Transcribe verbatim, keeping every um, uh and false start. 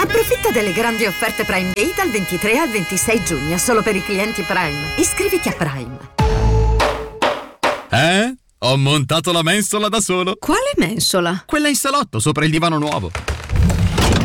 Approfitta delle grandi offerte Prime Day dal ventitré al ventisei giugno, solo per i clienti Prime. Iscriviti a Prime. Eh? Ho montato la mensola da solo. Quale mensola? Quella in salotto, sopra il divano nuovo.